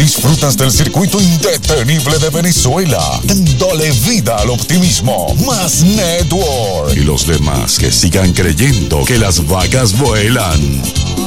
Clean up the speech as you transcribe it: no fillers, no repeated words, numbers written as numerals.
disfrutas del circuito indetenible de Venezuela, dándole vida al optimismo. Más Network. Y los demás que sigan creyendo que las vacas vuelan.